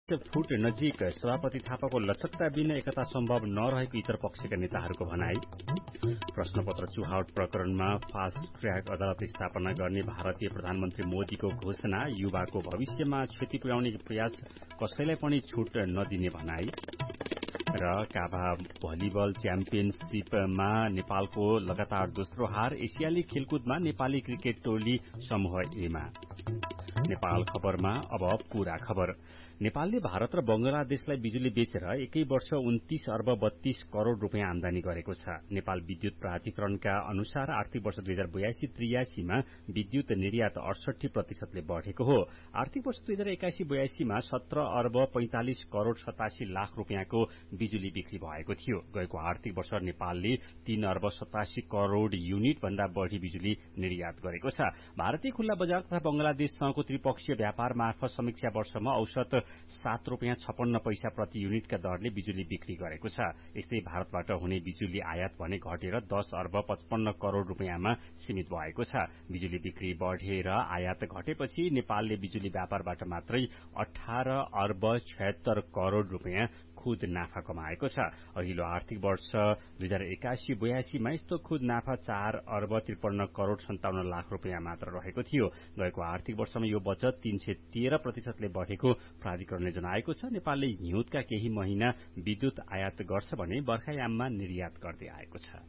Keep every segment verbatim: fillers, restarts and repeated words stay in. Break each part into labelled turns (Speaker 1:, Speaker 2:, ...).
Speaker 1: Foot नजिक सभापति थापाको लचकता बिना एकता सम्भव नरहेको इतर पक्षका नेताहरूको भनाई। प्रश्नपत्र चुहावट प्रकरणमा फास्ट ट्र्याक अदालत स्थापना गर्ने भारतीय प्रधानमन्त्री मोदीको घोषणा। युवाको भविष्यमा क्षति पुर्याउने प्रयास कसैलाई पनि छुट नदिने भनाई। र काभा भलिबल च्याम्पियनशीपमा नेपालको लगातार दोस्रो हार। एसियाली खेलकुदमा नेपाली क्रिकेट टोली समूह एमा। नेपाल खबरमा अब पूरा खबर। नेपालले भारत र बंगलादेशलाई बिजुली बेचेर एकै वर्ष उन्तीस अर्ब बत्तीस करोड़ रूपियाँ आमदानी गरेको छ। नेपाल विद्युत प्राधिकरणका अनुसार आर्थिक वर्ष दुई हजार बयासी त्रियासीमा विद्युत निर्यात अडसठी प्रतिशतले बढ़ेको हो। आर्थिक वर्ष दुई हजार एकासी बयासीमा सत्र अर्ब पैंतालिस करोड़ सतासी लाख रूपियाँको बिजुली बिक्री भएको थियो। गएको आर्थिक वर्ष नेपालले तीन अर्ब सतासी करोड़ युनिट भन्दा बढ़ी बिजुली निर्यात गरेको छ। भारतीय खुल्ला बजार तथा बंगलादेशसँगको त्रिपक्षीय व्यापार मार्फत समीक्षा वर्षमा औसत सात रूपियाँ छपन्न पैसा प्रति युनिटका दरले बिजुली बिक्री गरेको छ। यस्तै भारतबाट हुने बिजुली आयात भने घटेर दस अर्ब पचपन्न करोड़ रूपियाँमा सीमित भएको छ। बिजुली बिक्री बढ़ेर आयात घटेपछि नेपालले बिजुली व्यापारबाट मात्रै अठार अर्ब छयत्तर करोड़ रूपियाँ खुद नाफा कमाएको छ। अघिल्लो आर्थिक वर्ष दुई हजार एकासी बयासीमा यस्तो खुद नाफा चार अर्ब त्रिपन्न करोड़ सन्ताउन्न लाख रूपियाँ मात्र रहेको थियो। गएको आर्थिक वर्षमा यो बचत तीन सय तेह्र प्रतिशतले बढ़ेको प्राधिकरणले जनाएको छ। नेपालले हिउँदका केही महिना विद्युत आयात गर्छ भने बर्खायाममा निर्यात गर्दै आएको छ।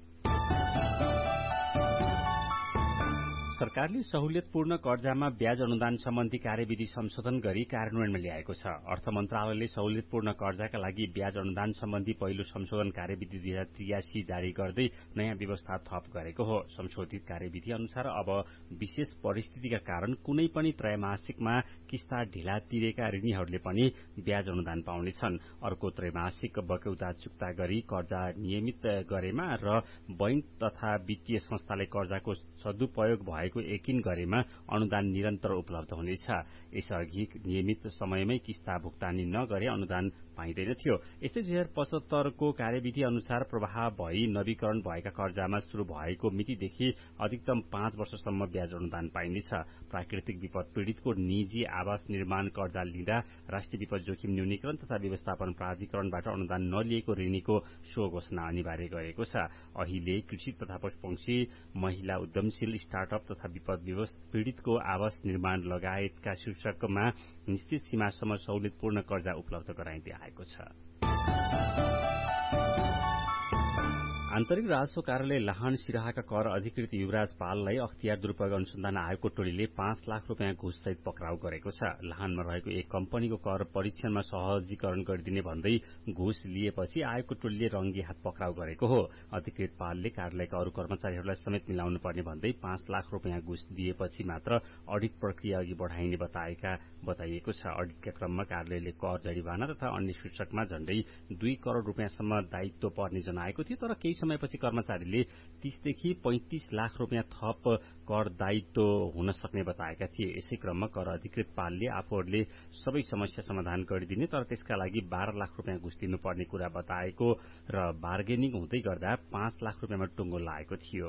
Speaker 1: सरकारले सहुलियतपूर्ण कर्जामा ब्याज अनुदान सम्बन्धी कार्यविधि संशोधन गरी कार्यान्वयनमा ल्याएको छ। अर्थ मन्त्रालयले सहुलियतपूर्ण कर्जाका लागि ब्याज अनुदान सम्बन्धी पहिलो संशोधन कार्यविधि दुई हजार त्रियासी जारी गर्दै नयाँ व्यवस्था थप गरेको हो। संशोधित कार्यविधि अनुसार अब विशेष परिस्थितिका कारण कुनै पनि त्रैमासिकमा किस्ता ढिला तिरेका ऋणीहरूले पनि ब्याज अनुदान पाउनेछन्। अर्को त्रैमासिक बक्यौता चुक्ता गरी कर्जा नियमित गरेमा र बैंक तथा वित्तीय संस्थाले कर्जाको सदुपयोग भएको यकिन गरेमा अनुदान निरन्तर उपलब्ध हुनेछ। यसअघि नियमित समयमै किस्ता भुक्तानी नगरे अनुदान पाइँदैन थियो। यस्तै दुई हजार पचहत्तरको कार्यविधि अनुसार प्रवाह भई नवीकरण भएका कर्जामा शुरू भएको मितिदेखि अधिकतम पाँच वर्षसम्म ब्याज अनुदान पाइनेछ। प्राकृतिक विपद पीड़ितको निजी आवास निर्माण कर्जा लिँदा राष्ट्रिय विपद जोखिम न्यूनीकरण तथा व्यवस्थापन प्राधिकरणबाट अनुदान नलिएको ऋणीको सो घोषणा अनिवार्य गरेको छ। अहिले कृषि तथा पशुपक्षी, महिला उद्यमशील स्टार्टअप तथा विपद पीड़ितको आवास निर्माण लगायतका शीर्षकमा निश्चित सीमासम्म सहुलियतपूर्ण कर्जा उपलब्ध गराइँदै आएको छ। आन्तरिक राजस्व कार्यालय लाहान सिराहाका कर अधिकृत युवराज पाललाई अख्तियार दुरूपयोग अनुसन्धान आयोगको टोलीले पाँच लाख रूपियाँ घुससहित पक्राउ गरेको छ। लाहानमा रहेको एक कम्पनीको कर परीक्षणमा सहजीकरण गरिदिने भन्दै घुस लिएपछि आयोगको टोलीले रंगी हात पक्राउ गरेको हो। अधिकृत पालले कार्यालयका अरू कर्मचारीहरूलाई समेत मिलाउनु पर्ने भन्दै पाँच लाख रूपियाँ घुस दिएपछि मात्र अडिट प्रक्रिया अघि बढ़ाइने बताएका बताइएको छ। अडिटका क्रममा कार्यालयले कर जरिवाना तथा अन्य शीर्षकमा झण्डै दुई करोड़ रूपियाँसम्म दायित्व पर्ने जनाएको थियो। तर केही समयपछि कर्मचारीले तीसदेखि पैंतिस लाख रूपियाँ थप कर दायित्व हुन सक्ने बताएका थिए। यसै क्रममा कर अधिकृत पालले आफूहरूले सबै समस्या समाधान गरिदिने तर त्यसका लागि बाह्र लाख रूपियाँ घुस दिनुपर्ने कुरा बताएको र बार्गेनिङ हुँदै गर्दा पाँच लाख रूपियाँमा टुङ्गो लागेको थियो।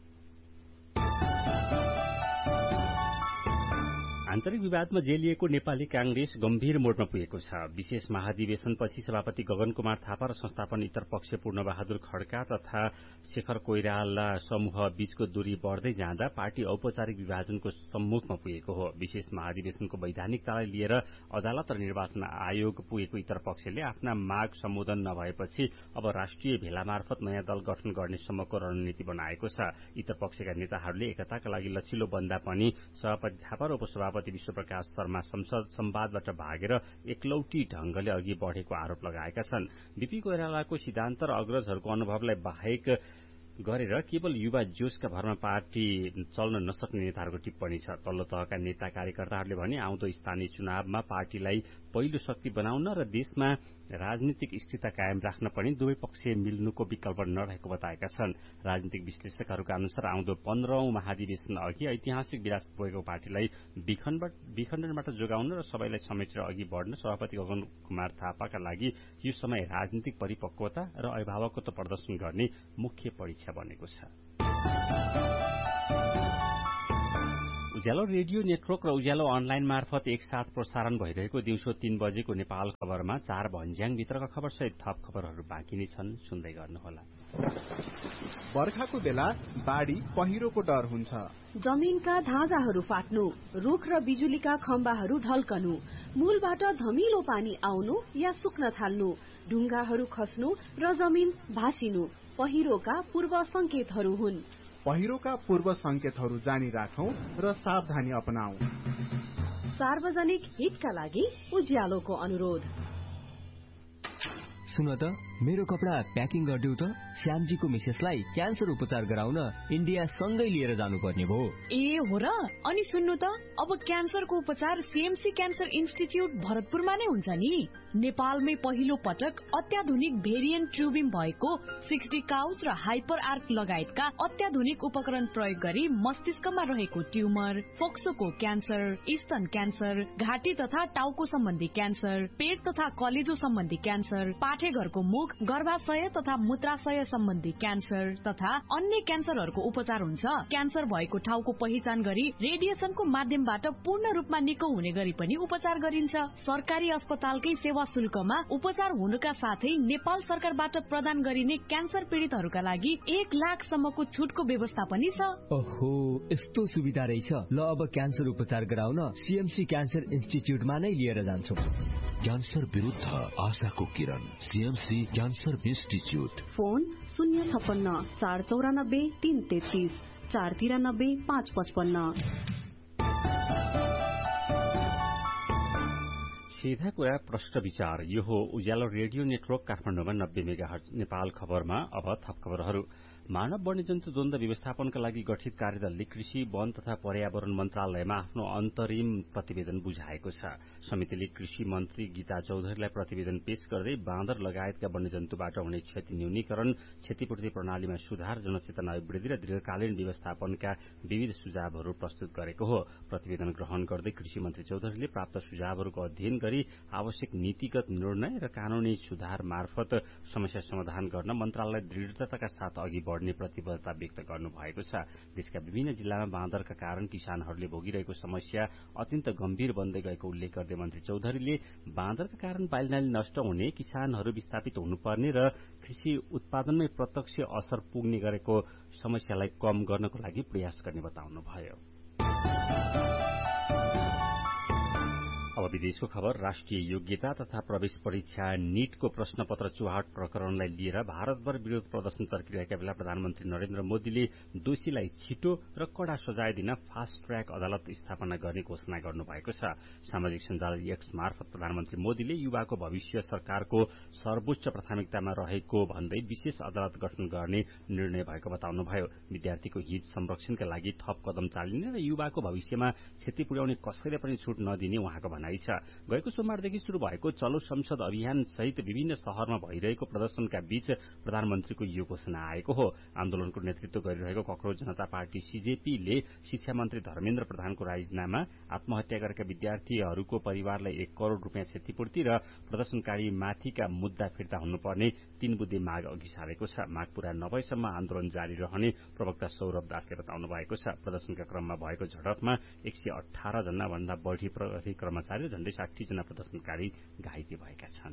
Speaker 1: आन्तरिक विवादमा जेलिएको नेपाली कांग्रेस गम्भीर मोडमा पुगेको छ। विशेष महाधिवेशनपछि सभापति गगन कुमार थापा र संस्थापन इतर पक्ष पूर्ण बहादुर खड्का तथा शेखर कोइराला समूह बीचको दूरी बढ़दै जाँदा पार्टी औपचारिक विभाजनको सम्मुखमा पुगेको हो। विशेष महाधिवेशनको वैधानिकतालाई लिएर अदालत र निर्वाचन आयोग पुगेको इतर पक्षले आफ्ना माग सम्बोधन नभएपछि अब राष्ट्रिय भेला मार्फत नयाँ दल गठन गर्ने सम्मको रणनीति बनाएको छ। इतर पक्षका नेताहरूले एकताका लागि लचिलो बन्दा पनि सभापति थापा र उपसभापति विश्वप्रकाश शर्मा संसद संवादबाट भागेर एकलौटी ढंगले अघि बढ़ेको आरोप लगाएका छन्। बीपी कोइरालाको सिद्धान्त र अग्रजहरूको अनुभवलाई बाहेक गरेर केवल युवा जोशका भरमा पार्टी चल्न नसक्ने नेताहरूको टिप्पणी छ। तल्लो तहका नेता कार्यकर्ताहरूले भने आउँदो स्थानीय चुनावमा पार्टीलाई पहिलो शक्ति बनाउन र देशमा राजनीतिक स्थिरता कायम राख्न पनि दुवै पक्ष मिल्नुको विकल्प नरहेको बताएका छन्। राजनीतिक विश्लेषकहरूका अनुसार आउँदो पन्ध्रौं महाधिवेशन अघि ऐतिहासिक विरासत पुगेको पार्टीलाई विखण्डनबाट जोगाउन र सबैलाई समेटेर अघि बढ़न सभापति गगन कुमार थापाका लागि यो समय राजनीतिक परिपक्वता र अभिभावकत्व प्रदर्शन गर्ने मुख्य परीक्षा बनेको छ। उज्यालो रेडियो नेटवर्क र उज्यालो अनलाइन मार्फत एकसाथ प्रसारण भइरहेको दिउँसो तीन बजेको नेपाल खबरमा चार भन्ज्याङ भित्रका खबर सहित थप खबरहरू बाँकी नै छन्, सुन्दै गर्नुहोला।
Speaker 2: बर्खाको बेला बाढी पहिरोको डर हुन्छ।
Speaker 3: जमिनका धाजाहरू फाट्नु, रुख र बिजुलीका खम्बाहरू ढल्कनु, मूलबाट धमिलो पानी आउनु या सुक्न थाल्नु, ढुङ्गाहरू खस्नु र जमिन भासिनु पहिरोका पूर्व संकेतहरू हुन्।
Speaker 2: पहिरोका पूर्व संकेतहरू जानी राखौं र सावधानी अपनाऊ।
Speaker 3: सार्वजनिक हितका लागि उज्यालोको अनुरोध।
Speaker 4: सुन त, मेरो कपडा प्याकिङ गरिदेऊ त। श्यामजीको मिसेसलाई क्यान्सर उपचार गराउन इन्डिया सँगै लिएर जानुपर्ने भयो।
Speaker 5: ए हो र? अनि सुन्नु त, अब क्यान्सरको उपचार सीएमसी क्यान्सर इन्स्टिच्युट भरतपुरमा नै हुन्छ नि। नेपालमै पहिलो पटक अत्याधुनिक भेरिएन्ट ट्युबिङ भएको सिक्सटी काउज र हाइपर आर्क लगायतका अत्याधुनिक उपकरण प्रयोग गरी मस्तिष्कमा रहेको ट्युमर, फोक्सोको क्यान्सर, स्तन क्यान्सर, घाँटी तथा टाउको सम्बन्धी क्यान्सर, पेट तथा कलेजो सम्बन्धी क्यान्सर, पाठेघरको मुख, गर्भाशय तथा मूत्राशय सम्बन्धी क्यान्सर तथा अन्य क्यान्सरहरूको उपचार हुन्छ। क्यान्सर भएको ठाउँको पहिचान गरी रेडिएसनको माध्यमबाट पूर्ण रूपमा निको हुने गरी पनि उपचार गरिन्छ। सरकारी अस्पतालकै सेवा शुल्कमा उपचार हुनुका साथै नेपाल सरकारबाट प्रदान गरिने क्यान्सर पीड़ितहरूका लागि एक लाख सम्मको छुटको व्यवस्था पनि छ।
Speaker 4: ओहो, यस्तो सुविधा रहेछ। ल, अब क्यान्सर उपचार गराउन सीएमसी क्यान्सर इन्स्टिच्युटमा नै लिएर जान्छु।
Speaker 6: क्यान्सर विरुद्ध आशाको किरण, सीएमसी क्यान्सर इन्स्टिच्युट।
Speaker 3: फोन शून्य छप्पन्न चार चौरानब्बे तीन तेत्तीस चार तिरानब्बे पाँच पचपन्न।
Speaker 1: सीधा कुरा प्रश्न विचार। यो हो उज्यालो रेडियो नेटवर्क काठमाडौँमा नब्बे मेगाहर्ज नेपाल खबरमा। अब थप खबरहरू। मानव वन्यजन्तु द्वन्द व्यवस्थापनका लागि गठित कार्यदलले कृषि, वन तथा पर्यावरण मन्त्रालयमा आफ्नो अन्तरिम प्रतिवेदन बुझाएको छ। समितिले कृषि मन्त्री गीता चौधरीलाई प्रतिवेदन पेश गर्दै बाँदर लगायतका वन्यजन्तुबाट हुने क्षति न्यूनीकरण, क्षतिपूर्ति प्रणालीमा सुधार, जनचेतना अभिवृद्धि र दीर्घकालीन व्यवस्थापनका विविध सुझावहरू प्रस्तुत गरेको हो। प्रतिवेदन ग्रहण गर्दै कृषि मन्त्री चौधरीले प्राप्त सुझावहरूको अध्ययन गरी आवश्यक नीतिगत निर्णय र कानूनी सुधार मार्फत समस्या समाधान गर्न मन्त्रालय दृढ़ताका साथ अघि बढ़ने प्रतिबद्धता व्यक्त गर्नु भएको छ। देशका विभिन्न जिल्लामा बाँदरका कारण किसानहरूले भोगिरहेको समस्या अत्यन्त गम्भीर बन्दै गएको उल्लेख गर्दै मन्त्री चौधरीले बाँदरका कारण बालीनाली नष्ट हुने, किसानहरू विस्थापित हुनुपर्ने र कृषि उत्पादनमै प्रत्यक्ष असर पुग्ने गरेको समस्यालाई कम गर्नको लागि प्रयास गर्ने बताउनुभयो। अब विदेशको खबर। राष्ट्रिय योग्यता तथा प्रवेश परीक्षा नीटको प्रश्नपत्र चुहाट प्रकरणलाई लिएर भारतभर विरोध प्रदर्शन चर्किरहेका बेला प्रधानमन्त्री नरेन्द्र मोदीले दोषीलाई छिटो र कड़ा सजाय दिन फास्ट ट्र्याक अदालत स्थापना गर्ने घोषणा गर्नुभएको छ। सामाजिक सञ्जाल एक्स मार्फत प्रधानमन्त्री मोदीले युवाको भविष्य सरकारको सर्वोच्च प्राथमिकतामा रहेको भन्दै विशेष अदालत गठन गर्ने निर्णय भएको बताउनुभयो। विद्यार्थीको हित संरक्षणका लागि थप कदम चालिने र युवाको भविष्यमा क्षति पुर्याउने कसैले पनि छुट नदिने उहाँको भनाइ छ। गएको सोमबारदेखि शुरू भएको चलो संसद अभियान सहित विभिन्न शहरमा भइरहेको प्रदर्शनका बीच प्रधानमन्त्रीको यो घोषणा आएको हो। आन्दोलनको नेतृत्व गरिरहेको कक्रोच जनता पार्टी सीजेपीले शिक्षा मन्त्री धर्मेन्द्र प्रधानको राजीनामा, आत्महत्या गरेका विद्यार्थीहरूको परिवारलाई एक करोड़ रूपियाँ क्षतिपूर्ति र प्रदर्शनकारी माथिका मुद्दा फिर्ता हुनुपर्ने तीन बुँदे माग अघि सारेको छ। माग पूरा नभएसम्म आन्दोलन जारी रहने प्रवक्ता सौरभ दासले बताउनु भएको छ। प्रदर्शनका क्रममा भएको झडपमा एक सय अठार जना भन्दा बढ़ी प्रहरी कर्मचारी र झण्डै साठी जना प्रदर्शनकारी घाइते भएका छन्।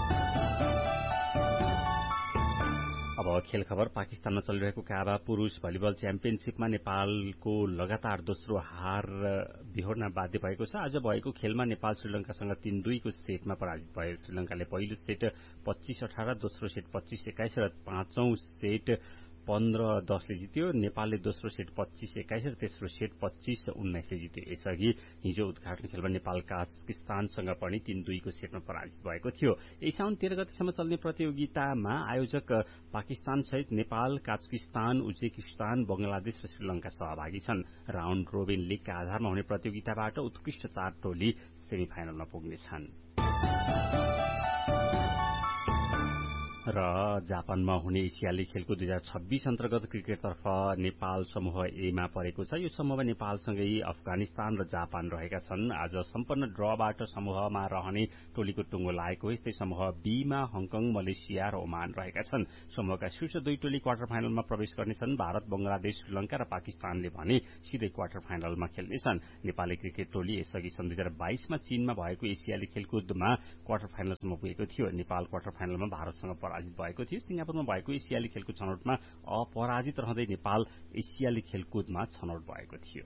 Speaker 1: अब खेल खबर। पाकिस्तानमा चलिरहेको काबा पुरूष भलिबल च्याम्पियनशीपमा नेपालको लगातार दोस्रो हार बिहोर्न बाध्य भएको छ। आज भएको खेलमा नेपाल श्रीलंकासँग तीन दुईको सेटमा पराजित भयो। श्रीलंकाले पहिलो सेट पच्चीस अठार, दोस्रो सेट पच्चीस एक्काइस र पाँचौं सेट पन्ध्र दसले जित्यो। नेपालले दोस्रो सेट पच्चीस एक्काइस र तेस्रो सेट पच्चीस उन्नाइसले जित्यो। यसअघि हिजो उद्घाटन खेलमा नेपाल काजाकिस्तानसँग पनि तीन दुईको सेटमा पराजित भएको थियो। यही साउन तेह्र गतेसम्म चल्ने प्रतियोगितामा आयोजक पाकिस्तान सहित नेपाल, काजाकिस्तान, उज्बेकिस्तान, बंगलादेश र श्रीलंका सहभागी छन्। राउण्ड रोबिन लीगका आधारमा हुने प्रतियोगिताबाट उत्कृष्ट चार टोली सेमी फाइनलमा पुग्नेछन्। र र जापानमा हुने एसियाली खेलको दुई हजार छब्बीस अन्तर्गत क्रिकेटतर्फ नेपाल समूह एमा परेको छ। यो समूहमा नेपालसँगै अफगानिस्तान र जापान रहेका छन्। आज सम्पन्न ड्रबाट समूहमा रहने टोलीको टुङ्गो लागेको हो। यस्तै समूह बीमा हङकङ, मलेसिया र ओमान रहेका छन्। समूहका शीर्ष दुई टोली क्वार्टर फाइनलमा प्रवेश गर्नेछन्। भारत, बंगलादेश, श्रीलंका र पाकिस्तानले भने सिधै क्वार्टर फाइनलमा खेल्नेछन्। नेपाली क्रिकेट टोली यसअघि सन् दुई हजार बाइसमा चीनमा भएको एसियाली खेलकुदमा क्वार्टर फाइनलसम्म पुगेको थियो। नेपाल क्वार्टर फाइनलमा भारतसँग पराजित भएको थियो। सिंगापुरमा भएको एसियाली खेलकुद छनौटमा अपराजित रहँदै नेपाल एसियाली खेलकुदमा छनौट भएको थियो।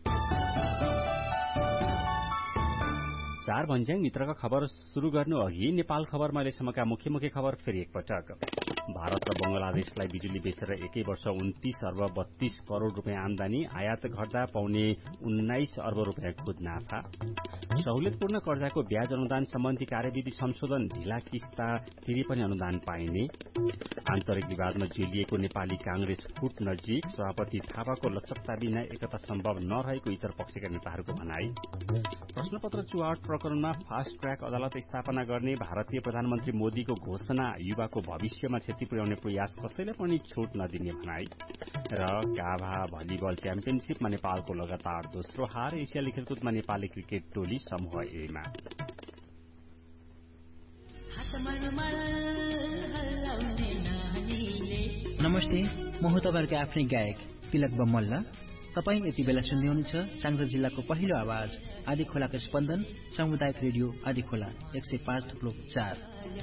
Speaker 1: चार भन्ज्याङ मित्रका खबर शुरू गर्नु अघि नेपाल खबरमा अहिलेसम्मका मुख्य मुख्य खबर फेरि एकपटक। भारत र बंगलादेशलाई बिजुली बेचेर एकै वर्ष उन्तीस अर्ब बत्तीस करोड़ रूपियाँ आमदानी, आयात घट्दा पाउने उन्नाइस अर्ब रूपियाँ खुद नाफा। सहुलियतपूर्ण कर्जाको ब्याज अनुदान सम्बन्धी कार्यविधि संशोधन, ढिला किस्ता फेरि पनि अनुदान पाइने। आन्तरिक विवादमा जेलिएको नेपाली कांग्रेस फुट नजिक, सभापति थापाको लचकता बिना एकता सम्भव नरहेको इतर पक्षका नेताहरूको भनाई। प्रश्नपत्र चुहावट प्रकरणमा फास्ट ट्र्याक अदालत स्थापना गर्ने भारतीय प्रधानमन्त्री मोदीको घोषणा, युवाको भविष्यमा क्षति पुर्याउने प्रयास कसैलाई पनि छुट नदिने भनाई। र गाभा भलिबल च्याम्पियनशीपमा नेपालको लगातार दोस्रो हार, एसियाली खेलकुदमा नेपाली क्रिकेट टोली समूह एमा।
Speaker 7: नमस्ते, म हुँ तपाईँहरूको आफ्नै गायक तिलक बमल्ल। तपाईँ यति बेला सुन्दै हुनुहुन्छ चाङ्ग्रा जिल्लाको पहिलो आवाज आदि खोलाको स्पन्दन सामुदायिक रेडियो आदि खोला एक सय पाँच थुप्रो चार।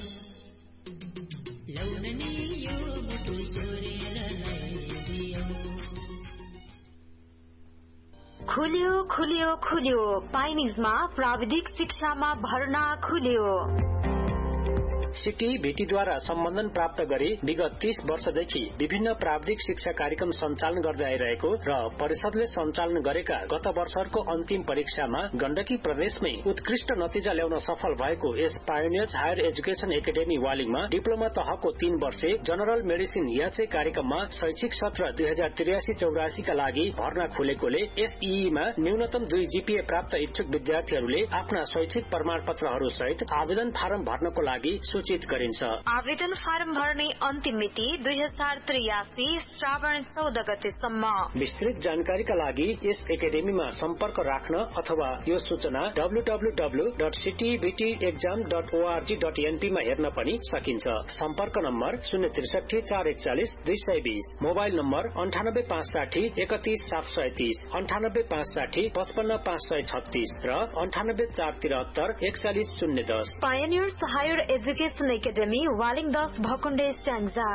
Speaker 8: खुल्यो खुल्यो खुल्यो पाइनिजमा प्राविधिक शिक्षामा भर्ना खुल्यो।
Speaker 9: सिटी भेटीद्वारा सम्बन्धन प्राप्त गरी विगत तीस वर्षदेखि विभिन्न प्राविधिक शिक्षा कार्यक्रम सञ्चालन गर्दै आइरहेको र परिषदले सञ्चालन गरेका गत वर्षहरूको अन्तिम परीक्षामा गण्डकी प्रदेशमै उत्कृष्ट नतिजा ल्याउन सफल भएको यस pioneers higher education academy वालिङमा diploma तहको तीन वर्षे जनरल मेडिसिन याचे कार्यक्रममा शैक्षिक सत्र दुई हजार त्रियासी चौरासीका लागि भर्ना खुलेकोले एसईईमा न्यूनतम दुई जीपीए प्राप्त इच्छुक विद्यार्थीहरूले आफ्ना शैक्षिक प्रमाणपत्रहरू सहित आवेदन फारम भर्नको लागि सूचित गरिन्छ।
Speaker 8: आवेदन फारम भर्ने अन्तिम मिति दुई हजार त्रियासी श्रावण चौध गतेसम्म।
Speaker 9: विस्तृत जानकारीका लागि यस एकाडेमीमा सम्पर्क राख्न अथवा यो सूचना W W W dot सिटिबिटी exam dot ORG dot NP मा हेर्न पनि सकिन्छ। सम्पर्क नम्बर शून्य त्रिसठी चार एकचालिस दुई सय बीस, मोबाइल नम्बर अन्ठानब्बे पाँच साठी एकतीस सात सय तीस, अन्ठानब्बे पाँच साठी पचपन्न पाँच सय छत्तीस र अन्ठानब्बे चार तिहत्तर एकचालिस शून्य दस।
Speaker 8: Pioneers higher education academy Waling दस भकुण्डे स्याङ्जा।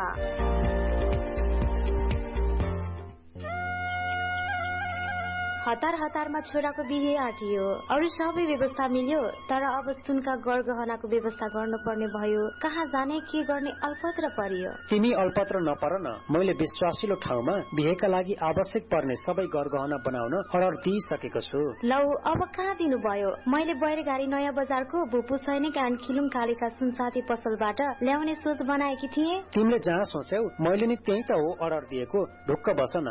Speaker 8: हतार हतारमा छोराको बिहे आँटियो, अरू सबै व्यवस्था मिल्यो, तर अब सुनका गरगहनाको व्यवस्था गर्नुपर्ने भयो। कहाँ जाने के गर्ने अल्पत्र परियो।
Speaker 9: तिमी अल्पत्र नपर न, मैले विश्वासिलो ठाउँमा बिहेका लागि आवश्यक पर्ने सबै गरगहना बनाउन अर्डर दिइसकेको छु।
Speaker 8: लौ अब कहाँ दिनुभयो? मैले बैरगाडी नयाँ बजारको भुपु सैनिक एन्ड खिलुङ कालीका सुनसाथी पसलबाट ल्याउने सोच बनाएकी थिए।
Speaker 9: तिमीले जहाँ सोच्यौ मैले नि त्यही त हो अर्डर दिएको, ढुक्क बस न।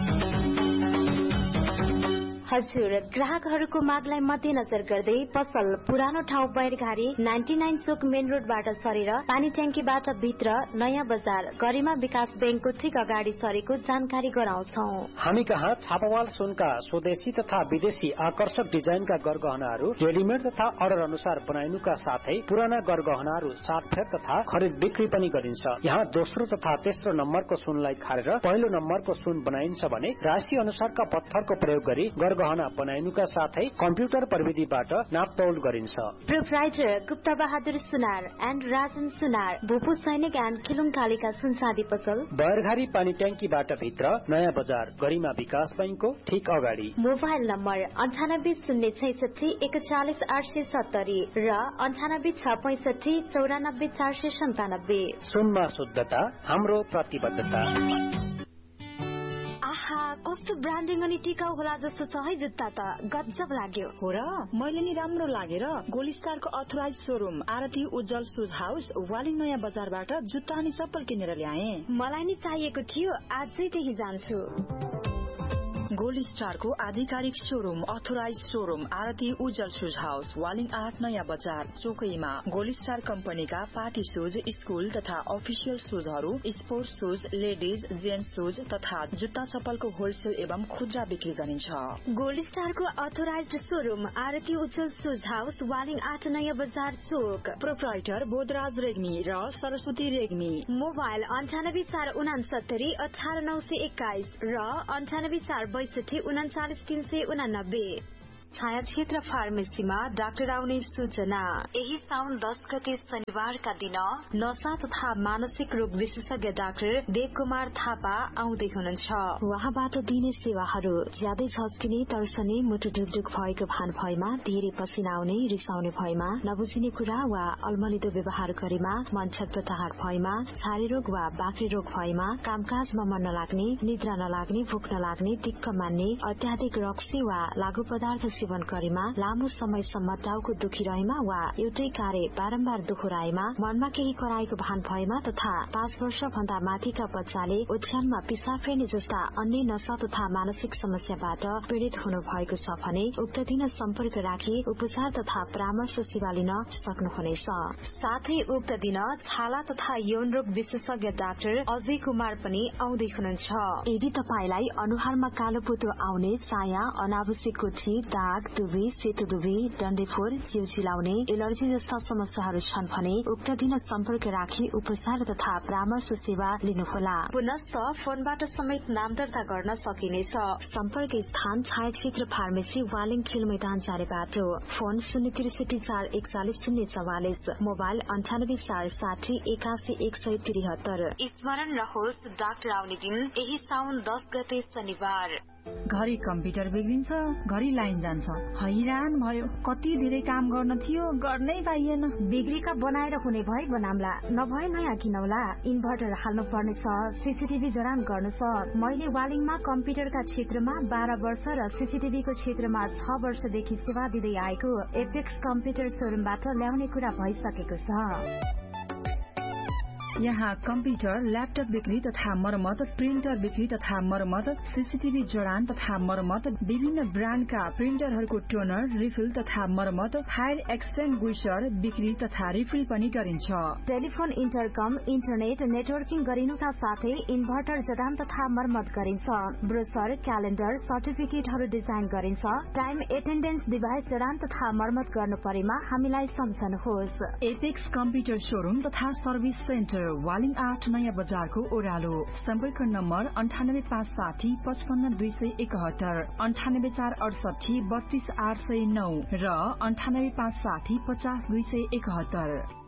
Speaker 8: हजुर, ग्राहकहरूको मागलाई मध्यनजर गर्दै पसल पुरानो ठाउँ बैरघारी नाइन्टी नाइन चोक मेन रोडबाट सरेर पानी ट्याङ्कीबाट भित्र नयाँ बजार गरिमा विकास बैंकको ठिक अगाडि सरेको जानकारी गराउँछौ।
Speaker 9: हामी कहाँ छापावाल सुनका स्वदेशी तथा विदेशी आकर्षक डिजाइनका गरगहनाहरू रेडिमेड तथा अर्डर अनुसार बनाइनुका साथै पुराना गरगहनाहरू साटफेर तथा खरिद बिक्री पनि गरिन्छ। यहाँ दोस्रो तथा तेस्रो नम्बरको सुनलाई खारेर पहिलो नम्बरको सुन बनाइन्छ भने राशि अनुसारका पत्थरको प्रयोग गरी गहना बनाइनुका साथै कम्प्युटर प्रविधिबाट नापतौल गरिन्छ।
Speaker 8: Proprietor Gupta Bahadur Sunar and Rajan सुनार, भूपू सैनिक एन्ड खिलुङ कालीका सुनसादी पसल
Speaker 9: बैरघारी पानी ट्याङ्कीबाट भित्र नयाँ बजार गरिमा विकास बैंकको ठिक अगाडि।
Speaker 8: मोबाइल नम्बर अन्ठानब्बे शून्य छैसठी एकचालिस आठ सय सत्तरी र अन्ठानब्बे छ पैसठी चौरानब्बे चार सय सन्तानब्बे।
Speaker 9: सुनमा शुद्धता हाम्रो प्रतिबद्धता।
Speaker 8: आहा, कस्तो ब्रान्डिङ अनि टिकाउ होला जस्तो छ है जुत्ता त, गजब लाग्यो।
Speaker 5: हो र, मैले नि राम्रो लागेर गोल्ड स्टारको अथोराइज सोरुम आरती उज्जवल सुज हाउस वालिङ नयाँ बजारबाट जुत्ता अनि चप्पल किनेर ल्याए।
Speaker 8: मलाई नि चाहिएको थियो, आजै त्यही जान्छु।
Speaker 10: गोल्ड स्टारको आधिकारिक शोरूम अथोराइज शोरूम आरती उज्जवल सुज हाउस वालिङ आठ नयाँ बजार चोकैमा। गोल्ड स्टार कम्पनीका पार्टी सुज, स्कूल तथा अफिसियल सुजहरू, sports shoes, ladies, gents shoes तथा जुत्ता चप्पलको होलसेल एवं खुद्रा बिक्री गरिन्छ।
Speaker 8: गोल्ड स्टारको अथोराइज शोरूम आरती उज्जवल सुज हाउस वालिङ आठ नयाँ बजार चोक।
Speaker 10: प्रोप्राइटर बोधराज रेग्मी र सरस्वती रेग्मी।
Speaker 8: मोबाइल अन्ठानब्बे चार उनासत्तरी अठार नौ सय एक्काइस र अन्ठानब्बे चार बैसठी उनाचालिस तीन सय उनानब्बे। छाया क्षेत्र फार्मेसीमा डाक्टर आउने सूचना। यही साउन दस गते शनिबारका दिन नशा तथा मानसिक रोग विशेषज्ञ डाक्टर देव कुमार थापा आउँदै हुनुहुन्छ। उहाँबाट दिने सेवाहरू ज्यादै झस्किने, तर्सने, मुटु ढुकढुक भएको भान भएमा, धेरै पसिना आउने, रिसाउने भएमा, नबुझिने कुरा वा अल्मलिदो व्यवहार गरेमा, मन छटपटाहट भएमा, छारे रोग वा बाक्रे रोग भएमा, कामकाजमा मन नलाग्ने, निद्रा नलाग्ने, भोक नलाग्ने, दिक्क मान्ने, अत्याधिक रक्सी वा लागू पदार्थ सेवन गरेमा, लामो समयसम्म टाउको दुखिरहेमा वा एउटै कार्य बारम्बार दोहोऱ्याएमा, मनमा केही कराएको भान भएमा तथा पाँच वर्ष भन्दा माथिका बच्चाले ओछ्यानमा पिसाब फेर्ने जस्ता अन्य नशा तथा मानसिक समस्याबाट पीड़ित हुनु भएको छ भने उक्त दिन सम्पर्क राखी उपचार तथा परामर्श सेवा लिन सक्नुहुनेछ। साथै उक्त दिन छाला तथा यौन रोग विशेषज्ञ डाक्टर अजय कुमार पनि आउँदै हुनुहुन्छ। यदि तपाईलाई अनुहारमा कालो पोतो आउने, चाया, अनावश्यक कोठी, दाग, दुबी, सेतो दुबी, डन्डेफोर, जिउ चिलाउने, एलर्जी जस्ता समस्याहरू छन् भने उक्त दिन सम्पर्क राखी उपचार तथा परामर्श सेवा लिनुहोला। पुनश्च फोनबाट समेत नाम दर्ता गर्न सकिनेछ। सम्पर्क स्थान छाया क्षेत्र फार्मेसी वालिङ खेल मैदान जाने बाटो। फोन शून्य त्रिसठी चार एकचालिस शून्य चौवालिस। मोबाइल अन्ठानब्बे चार साठी एकासी एक सय त्रिहत्तर। स्मरण रहोस् डाक्टर आउने दिन यही साउन दस गते शनिबार।
Speaker 11: घरि कम्प्युटर बिग्रिन्छ, घरि लाइन जान्छ, हैरान भयो। कति धेरै काम गर्न थियो, गर्नै पाइएन।
Speaker 8: बिग्रीका बनाएर हुने भए बनाम्ला, नभए नयाँ किनौला। इन्भर्टर हाल्नु पर्नेछ, सीसीटीभी जडान गर्नु छ। मैले वालिङमा कम्प्युटरका क्षेत्रमा बाह्र वर्ष र सीसीटीभीको क्षेत्रमा छ वर्षदेखि सेवा दिँदै आएको एपेक्स कम्प्युटर शोरूमबाट ल्याउने कुरा भइसकेको छ।
Speaker 11: यहाँ कम्प्युटर, ल्यापटप बिक्री तथा मर्मत, प्रिन्टर बिक्री तथा मर्मत, सीसीटीभी जडान तथा मर्मत, विभिन्न ब्रान्डका प्रिन्टरहरूको टोनर, रिफिल तथा मर्मत, फायर एक्सटिङ्ग्विशर बिक्री तथा रिफिल पनि गरिन्छ।
Speaker 8: टेलिफोन, इन्टरकम, इन्टरनेट नेटवर्किङ गरिनुका साथै इन्भर्टर जडान तथा मर्मत गरिन्छ। ब्रोसर, क्यालेन्डर, सर्टिफिकेटहरू डिजाइन गरिन्छ। टाइम एटेन्डेन्स डिभाइस जडान तथा मर्मत गर्नु परेमा हामीलाई सम्झनुहोस्।
Speaker 11: एपेक्स कम्प्युटर शोरूम तथा सर्भिस सेन्टर वालिङ आठ नयाँ बजारको ओह्रालो। सम्पर्क नम्बर अन्ठानब्बे पाँच साठी पचपन्न दुई सय एकहत्तर, अन्ठानब्बे चार अडसठी बत्तीस आठ सय नौ र अन्ठानब्बे पाँच साठी पचास दुई सय एकहत्तर।